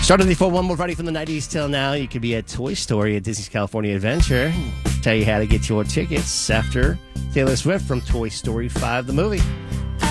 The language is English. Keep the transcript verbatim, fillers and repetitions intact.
Started the full one more Friday from the nineties till now. You could be at Toy Story at Disney's California Adventure. Tell you how to get your tickets after Taylor Swift from Toy Story five, the movie.